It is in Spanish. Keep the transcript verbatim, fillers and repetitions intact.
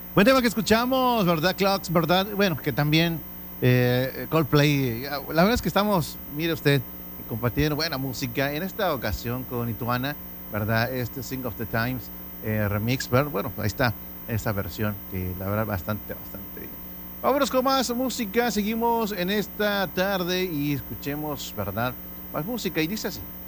Buen tema que escuchamos, ¿verdad, Clocks? ¿Verdad? Bueno, que también eh, Coldplay. La verdad es que estamos, mire usted, compartiendo buena música. En esta ocasión con Ituana, ¿verdad? Este Sing of the Times eh, remix. Bueno, ahí está esta versión que la verdad bastante, bastante bien. Vámonos con más música. Seguimos en esta tarde y escuchemos, ¿verdad? Más música y dice así.